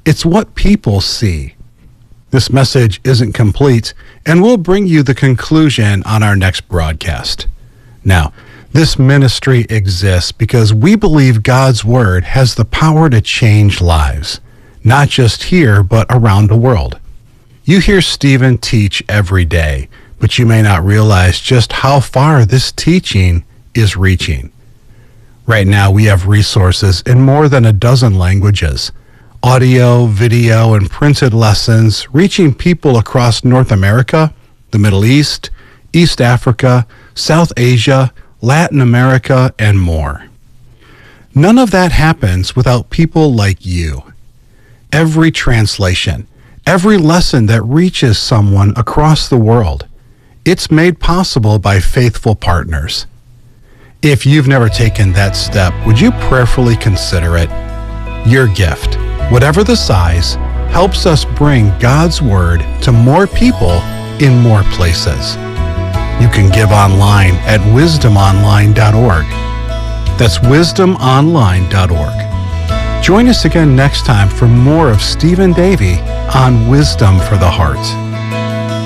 It's what people see. This message isn't complete, and we'll bring you the conclusion on our next broadcast. Now, this ministry exists because we believe God's Word has the power to change lives, not just here, but around the world. You hear Stephen teach every day, but you may not realize just how far this teaching is reaching. Right now, we have resources in more than a dozen languages, audio, video, and printed lessons reaching people across North America, the Middle East, East Africa, South Asia, Latin America, and more. None of that happens without people like you. Every translation, every lesson that reaches someone across the world, it's made possible by faithful partners. If you've never taken that step, would you prayerfully consider it? Your gift, whatever the size, helps us bring God's Word to more people in more places. You can give online at wisdomonline.org. That's wisdomonline.org. Join us again next time for more of Stephen Davey on Wisdom for the Heart.